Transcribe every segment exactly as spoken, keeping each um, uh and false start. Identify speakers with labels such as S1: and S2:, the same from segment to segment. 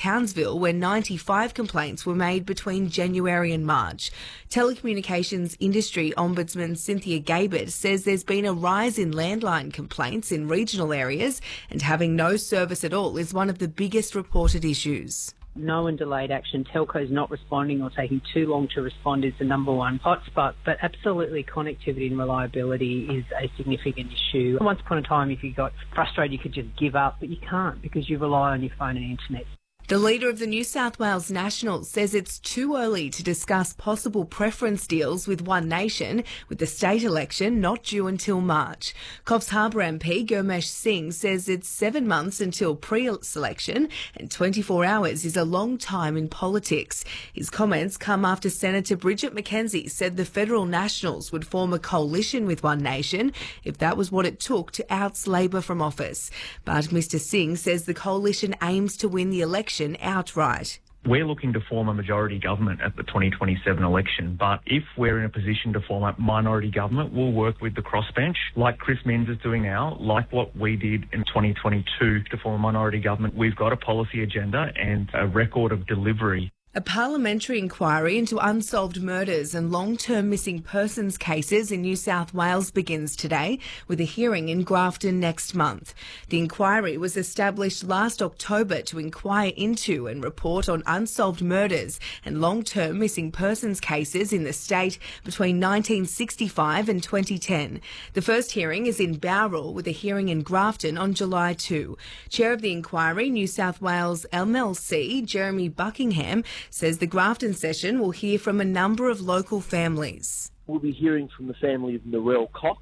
S1: Townsville, where ninety-five complaints were made between January and March. Telecommunications Industry Ombudsman Cynthia Gabert says there's been a rise in landline complaints in regional areas, and having no service at all is one of the biggest reported issues.
S2: No and delayed action. Telcos not responding or taking too long to respond is the number one hotspot, but absolutely connectivity and reliability is a significant issue. Once upon a time, if you got frustrated, you could just give up, but you can't because you rely on your phone and internet.
S1: The leader of the New South Wales Nationals says it's too early to discuss possible preference deals with One Nation, with the state election not due until March. Coffs Harbour M P Gurmesh Singh says it's seven months until pre-selection and twenty-four hours is a long time in politics. His comments come after Senator Bridget McKenzie said the federal Nationals would form a coalition with One Nation if that was what it took to oust Labor from office. But Mister Singh says the coalition aims to win the election outright.
S3: We're looking to form a majority government at the twenty twenty-seven election, but if we're in a position to form a minority government, we'll work with the crossbench, like Chris Minns is doing now, like what we did in twenty twenty-two to form a minority government. We've got a policy agenda and a record of delivery.
S1: A parliamentary inquiry into unsolved murders and long-term missing persons cases in New South Wales begins today, with a hearing in Grafton next month. The inquiry was established last October to inquire into and report on unsolved murders and long-term missing persons cases in the state between nineteen sixty-five and twenty ten. The first hearing is in Bowral, with a hearing in Grafton on July second. Chair of the inquiry, New South Wales M L C, Jeremy Buckingham, says the Grafton session will hear from a number of local families.
S4: We'll be hearing from the family of Narelle Cox,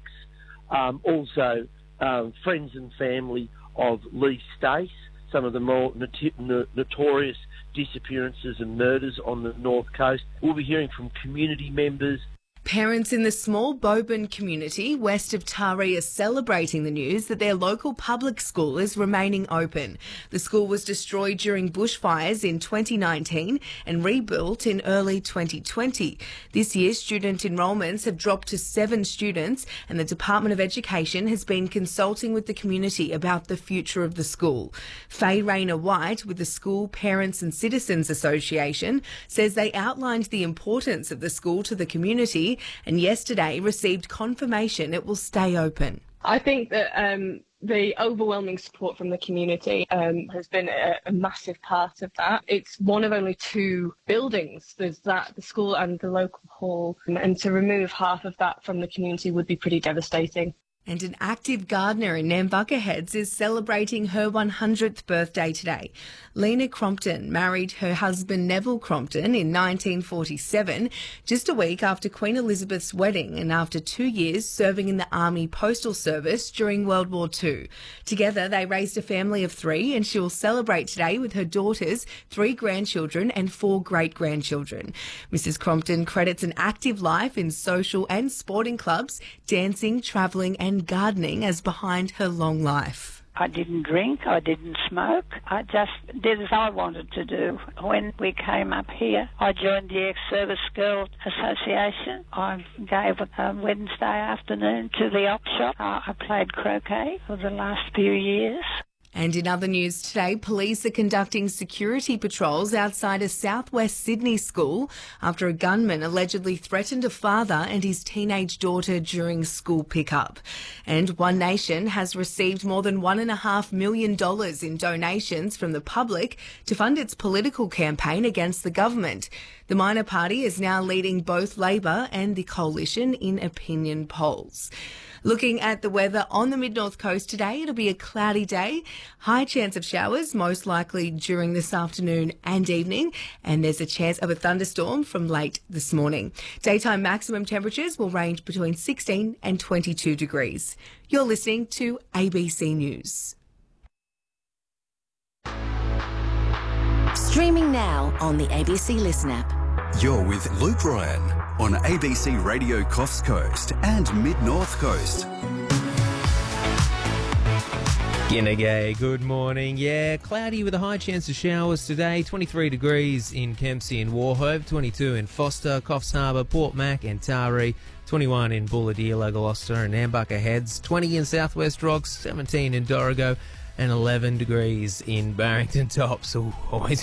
S4: um, also um, friends and family of Lee Stace, some of the more not- n- notorious disappearances and murders on the North Coast. We'll be hearing from community members.
S1: Parents in the small Boban community west of Taree are celebrating the news that their local public school is remaining open. The school was destroyed during bushfires in twenty nineteen and rebuilt in early twenty twenty. This year, student enrolments have dropped to seven students, and the Department of Education has been consulting with the community about the future of the school. Faye Rayner White, with the School Parents and Citizens Association, says they outlined the importance of the school to the community and yesterday received confirmation it will stay open.
S5: I think that um, the overwhelming support from the community um, has been a, a massive part of that. It's one of only two buildings. There's that, the school and the local hall, and to remove half of that from the community would be pretty devastating.
S1: And an active gardener in Nambucca Heads is celebrating her one hundredth birthday today. Lena Crompton married her husband Neville Crompton in nineteen forty-seven, just a week after Queen Elizabeth's wedding and after two years serving in the Army Postal Service during World War Two. Together they raised a family of three, and she will celebrate today with her daughters, three grandchildren and four great-grandchildren. Missus Crompton credits an active life in social and sporting clubs, dancing, travelling and and gardening as behind her long life.
S6: I didn't drink, I didn't smoke, I just did as I wanted to do. When we came up here, I joined the Ex-Service Girl Association. I gave a Wednesday afternoon to the op shop. I played croquet for the last few years.
S1: And in other news today, police are conducting security patrols outside a southwest Sydney school after a gunman allegedly threatened a father and his teenage daughter during school pickup. And One Nation has received more than one and a half million dollars in donations from the public to fund its political campaign against the government. The minor party is now leading both Labor and the coalition in opinion polls. Looking at the weather on the mid-north coast today, it'll be a cloudy day. High chance of showers, most likely during this afternoon and evening. And there's a chance of a thunderstorm from late this morning. Daytime maximum temperatures will range between sixteen and twenty-two degrees. You're listening to A B C News.
S7: Streaming now on the A B C Listen app.
S8: You're with Luke Ryan on A B C Radio Coffs Coast and Mid-North Coast.
S9: G'day, good morning. Yeah, cloudy with a high chance of showers today. twenty-three degrees in Kempsey and Warhope, twenty-two in Foster, Coffs Harbour, Port Mac and Taree, twenty-one in Bulahdelah, Gloucester and Nambucca Heads, twenty in Southwest Rocks, seventeen in Dorrigo and eleven degrees in Barrington Tops. Ooh, always